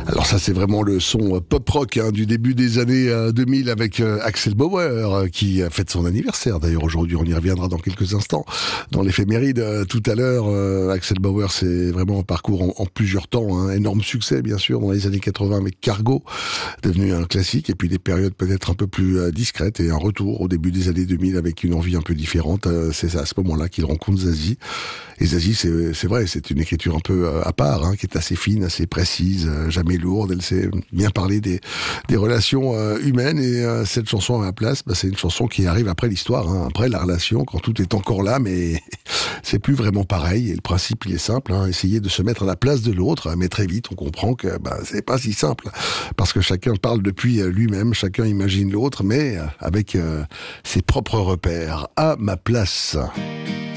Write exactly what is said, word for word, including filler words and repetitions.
Alors ça c'est vraiment le son pop-rock hein, du début des années euh, deux mille avec euh, Axel Bauer euh, qui a fête son anniversaire d'ailleurs aujourd'hui, on y reviendra dans quelques instants dans l'éphéméride euh, tout à l'heure. euh, Axel Bauer c'est vraiment un parcours en, en plusieurs temps, hein. Énorme succès bien sûr dans les années quatre-vingts avec Cargo, devenu un classique, et puis des périodes peut-être un peu plus euh, discrètes et un retour au début des années deux mille avec une envie un peu différente. euh, c'est à ce moment-là qu'il rencontre Zazie, et Zazie c'est, c'est vrai, c'est une écriture un peu euh, à part, hein, qui est assez fine, assez précise, euh, jamais lourde. Elle sait bien parler des, des relations euh, humaines, et euh, cette chanson à ma place, bah, c'est une chanson qui arrive après l'histoire, hein, après la relation, quand tout est encore là, mais c'est plus vraiment pareil. Et le principe il est simple, hein, essayer de se mettre à la place de l'autre, mais très vite on comprend que bah, c'est pas si simple, parce que chacun parle depuis lui-même, chacun imagine l'autre, mais avec euh, ses propres repères. À ma place.